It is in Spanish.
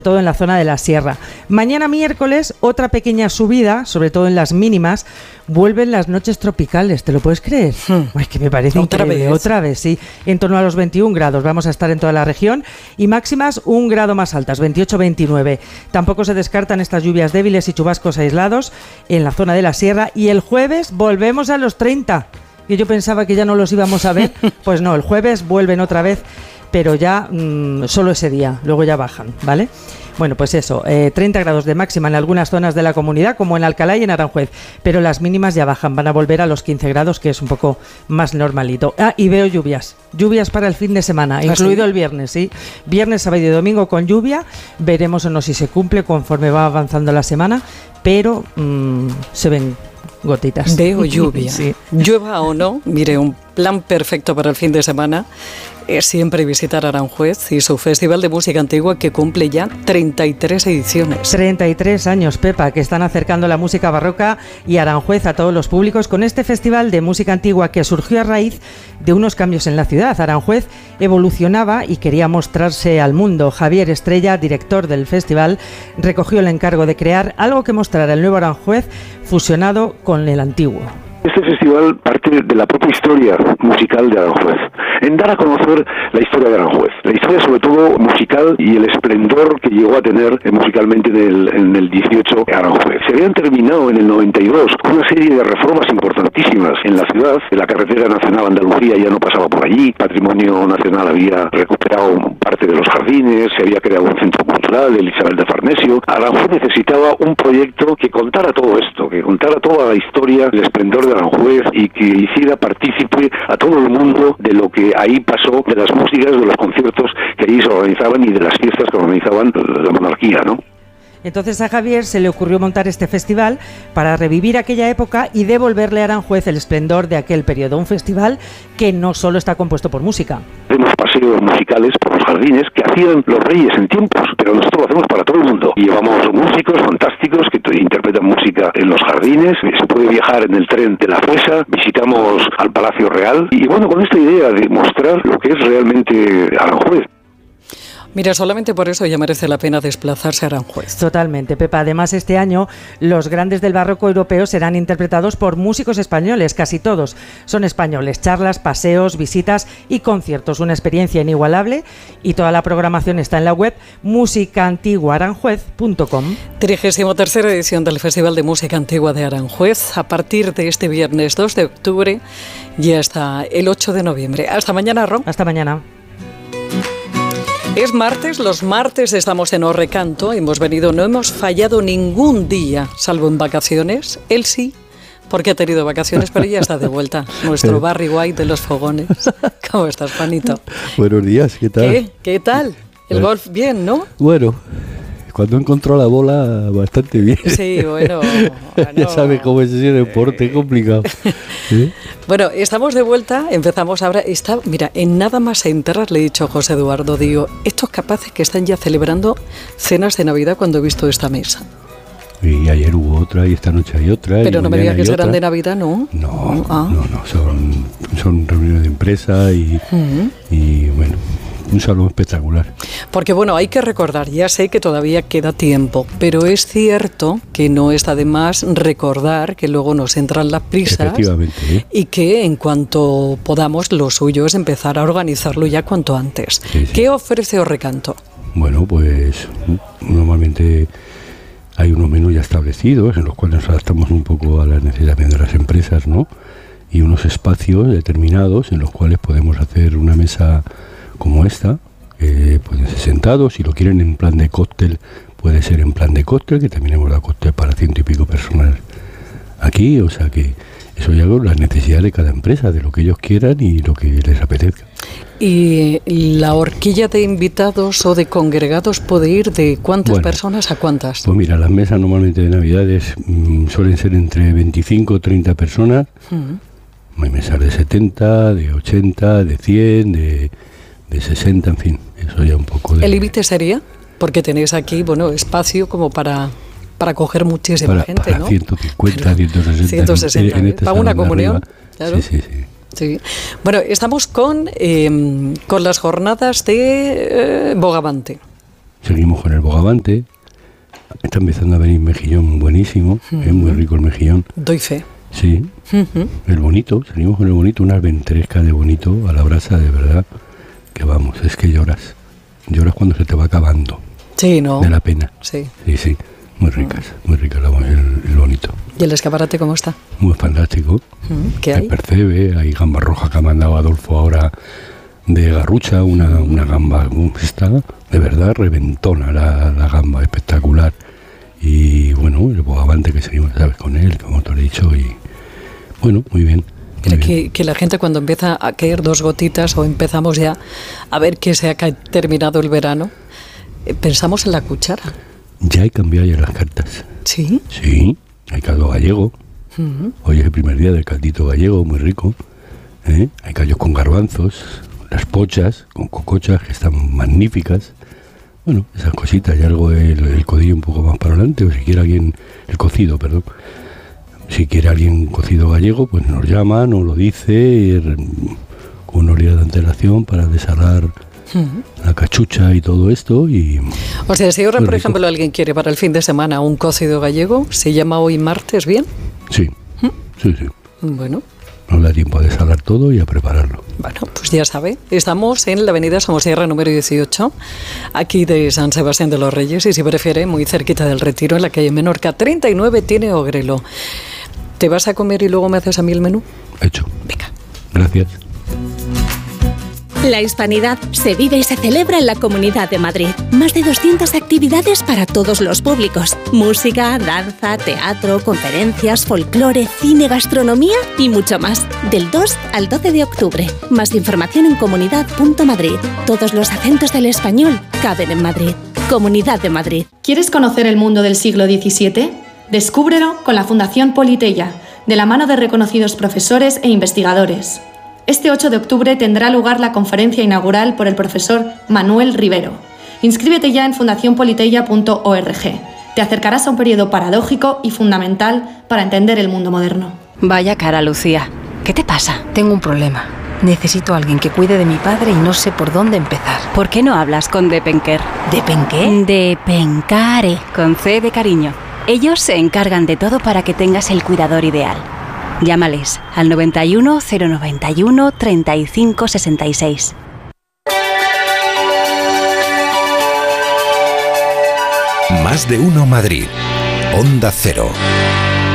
todo en la zona de la sierra. Mañana miércoles, otra pequeña subida, sobre todo en las mínimas. Vuelven las noches tropicales, ¿te lo puedes creer? Es que me parece increíble. Otra vez, sí. En torno a los 21 grados vamos a estar en toda la región y máximas 1 grado más altas, 28-29. Tampoco se descartan estas lluvias débiles y chubascos aislados en la zona de la sierra. Y el jueves volvemos a los 30. Que yo pensaba que ya no los íbamos a ver. Pues no, el jueves vuelven otra vez, pero ya solo ese día, luego ya bajan, ¿vale? Bueno, pues eso, 30 grados de máxima en algunas zonas de la comunidad, como en Alcalá y en Aranjuez, pero las mínimas ya bajan, van a volver a los 15 grados, que es un poco más normalito. Y veo lluvias para el fin de semana, incluido el viernes, ¿sí? Viernes, sábado y domingo con lluvia, veremos o no si se cumple conforme va avanzando la semana, pero se ven gotitas. Veo lluvia. Sí. Llueva o no, mire, un plan perfecto para el fin de semana es siempre visitar Aranjuez y su Festival de Música Antigua, que cumple ya 33 ediciones. 33 años, Pepa, que están acercando la música barroca y Aranjuez a todos los públicos con este Festival de Música Antigua que surgió a raíz de unos cambios en la ciudad. Aranjuez evolucionaba y quería mostrarse al mundo. Javier Estrella, director del festival, recogió el encargo de crear algo que mostrara el nuevo Aranjuez fusionado con el antiguo. Este festival parte de la propia historia musical de Aranjuez, en dar a conocer la historia de Aranjuez, la historia sobre todo musical y el esplendor que llegó a tener musicalmente en el 18 Aranjuez. Se habían terminado en el 92 una serie de reformas importantísimas en la ciudad. La carretera nacional Andalucía ya no pasaba por allí, Patrimonio Nacional había recuperado parte de los jardines, se había creado un centro cultural, el Isabel de Farnesio. Aranjuez necesitaba un proyecto que contara todo esto, que contara toda la historia, el esplendor de Aranjuez y que hiciera partícipe a todo el mundo de lo que ahí pasó, de las músicas, de los conciertos que ahí se organizaban y de las fiestas que organizaban la monarquía, ¿no? Entonces a Javier se le ocurrió montar este festival para revivir aquella época y devolverle a Aranjuez el esplendor de aquel periodo. Un festival que no solo está compuesto por música. Hacemos paseos musicales por los jardines que hacían los reyes en tiempos, pero nosotros lo hacemos para todo el mundo. Y llevamos músicos fantásticos que interpretan música en los jardines. Se puede viajar en el tren de la Fuesa, visitamos al Palacio Real y bueno, con esta idea de mostrar lo que es realmente Aranjuez. Mira, solamente por eso ya merece la pena desplazarse a Aranjuez. Totalmente, Pepa. Además, este año los grandes del barroco europeo serán interpretados por músicos españoles, casi todos son españoles. Charlas, paseos, visitas y conciertos. Una experiencia inigualable y toda la programación está en la web musicaantiguaaranjuez.com. 33ª edición del Festival de Música Antigua de Aranjuez, a partir de este viernes 2 de octubre y hasta el 8 de noviembre. Hasta mañana, Ro. Hasta mañana. Es martes, los martes estamos en Orrecanto, no hemos fallado ningún día, salvo en vacaciones. Él sí, porque ha tenido vacaciones, pero ya está de vuelta. Nuestro Barry White de los fogones. ¿Cómo estás, Juanito? Buenos días, ¿qué tal? ¿Qué tal? El golf bien, ¿no? Bueno, cuando encontró la bola, bastante bien. Sí, bueno. Ya sabes cómo es ese deporte, complicado. ¿Sí? Bueno, estamos de vuelta, empezamos ahora. Mira, en nada más entrar le he dicho a José Eduardo, digo, estos capaces que están ya celebrando cenas de Navidad cuando he visto esta mesa. Y ayer hubo otra y esta noche hay otra. Pero no me digas que serán de Navidad, ¿no? No, son reuniones de empresa y bueno, un salón espectacular. Porque bueno, hay que recordar, ya sé que todavía queda tiempo, pero es cierto que no está de más recordar que luego nos entran las prisas. Efectivamente, y que en cuanto podamos, lo suyo es empezar a organizarlo ya cuanto antes. Sí. ¿Qué ofrece Orrecanto? Bueno, pues normalmente hay unos menús ya establecidos en los cuales nos adaptamos un poco a las necesidades de las empresas, ¿no? Y unos espacios determinados en los cuales podemos hacer una mesa como esta, pueden ser sentados, si lo quieren en plan de cóctel, puede ser en plan de cóctel, que también hemos dado cóctel para 100 y pico personas aquí, o sea que eso ya es la necesidad de cada empresa, de lo que ellos quieran y lo que les apetezca. ¿Y la horquilla de invitados o de congregados puede ir de cuántas personas a cuántas? Pues mira, las mesas normalmente de Navidades suelen ser entre 25 o 30 personas, hay mesas de 70, de 80, de 100, de 60, en fin, eso ya un poco de... ¿El límite sería? Porque tenéis aquí, espacio como para coger muchísima gente, ¿no? 150, 160. ¿Para una comunión? Claro. Sí. Bueno, estamos con las jornadas de Bogavante. Seguimos con el bogavante. Está empezando a venir mejillón buenísimo. Es muy rico el mejillón. Doy fe. Sí. El bonito. Seguimos con el bonito. Unas ventrescas de bonito a la brasa, de verdad. Que vamos, es que lloras. Lloras cuando se te va acabando. Sí, ¿no? De la pena. Sí. Sí. Muy ricas el bonito. ¿Y el escaparate cómo está? Muy fantástico. ¿Qué hay? El percebe, hay gamba roja que ha mandado Adolfo ahora de Garrucha, una gamba, está de verdad reventona la gamba, espectacular. Y bueno, el bogavante que seguimos, ¿sabes? Con él, como te lo he dicho, y bueno, muy bien. Que la gente cuando empieza a caer 2 gotitas o empezamos ya a ver que se ha terminado el verano, pensamos en la cuchara. Ya hay cambiado ya las cartas. ¿Sí? Sí, hay caldo gallego. Hoy es el primer día del caldito gallego, muy rico. Hay callos con garbanzos, las pochas con cocochas que están magníficas. Bueno, esas cositas, y algo el codillo un poco más para adelante, o si quiere alguien, el cocido, perdón. Si quiere alguien cocido gallego, pues nos llama, nos lo dice, con unos días de antelación para deshalar la cachucha y todo esto. O sea, si ahora, por ejemplo, alguien quiere para el fin de semana un cocido gallego, ¿se llama hoy martes bien? Sí, sí. Bueno. Nos da tiempo a deshalar todo y a prepararlo. Bueno, pues ya sabe, estamos en la avenida Somosierra número 18, aquí de San Sebastián de los Reyes, y si prefiere, muy cerquita del Retiro, en la calle Menorca 39, tiene Ogrelo. ¿Te vas a comer y luego me haces a mí el menú? Hecho. Venga. Gracias. La hispanidad se vive y se celebra en la Comunidad de Madrid. Más de 200 actividades para todos los públicos. Música, danza, teatro, conferencias, folclore, cine, gastronomía y mucho más. Del 2 al 12 de octubre. Más información en comunidad.madrid. Todos los acentos del español caben en Madrid. Comunidad de Madrid. ¿Quieres conocer el mundo del siglo XVII? Descúbrelo con la Fundación Politeia, de la mano de reconocidos profesores e investigadores. Este 8 de octubre tendrá lugar la conferencia inaugural por el profesor Manuel Rivero. Inscríbete ya en fundacionpoliteia.org. Te acercarás a un periodo paradójico y fundamental para entender el mundo moderno. Vaya cara, Lucía. ¿Qué te pasa? Tengo un problema. Necesito a alguien que cuide de mi padre y no sé por dónde empezar. ¿Por qué no hablas con Depenker? ¿Depenqué? Depencare, con C de cariño. Ellos se encargan de todo para que tengas el cuidador ideal. Llámales al 91 091 35 66. Más de uno Madrid. Onda Cero.